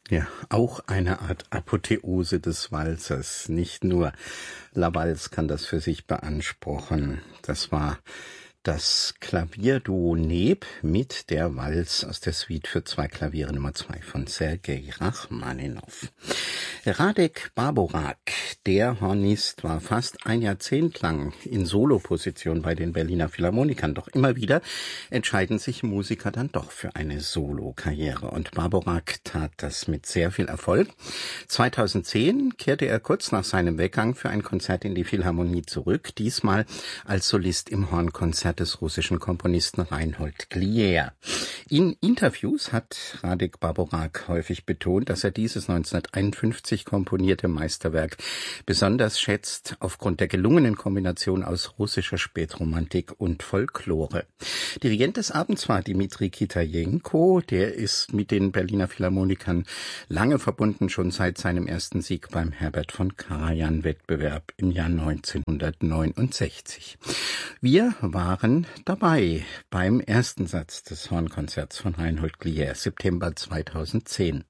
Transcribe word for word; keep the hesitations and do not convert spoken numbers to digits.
Ja, auch eine Art Apotheose des Walzers. Nicht nur La Valse kann das für sich beanspruchen. Das war das Klavierduo Neb mit der Valse aus der Suite für zwei Klaviere Nummer zwei von Sergei Rachmaninow. Radek Bárborak, der Hornist, war fast ein Jahrzehnt lang in Soloposition bei den Berliner Philharmonikern. Doch immer wieder entscheiden sich Musiker dann doch für eine Solokarriere. Und Bárborak tat das mit sehr viel Erfolg. zweitausendzehn kehrte er kurz nach seinem Weggang für ein Konzert in die Philharmonie zurück, diesmal als Solist im Hornkonzert des russischen Komponisten Reinhold Glier. In Interviews hat Radek Bárborak häufig betont, dass er dieses neunzehnhunderteinundfünfzig komponierte Meisterwerk besonders schätzt aufgrund der gelungenen Kombination aus russischer Spätromantik und Folklore. Dirigent des Abends war Dmitri Kitajenko, der ist mit den Berliner Philharmonikern lange verbunden, schon seit seinem ersten Sieg beim Herbert von Karajan-Wettbewerb im Jahr neunzehnhundertneunundsechzig. Wir waren dabei beim ersten Satz des Hornkonzerts von Reinhold Glier, September zweitausendzehn.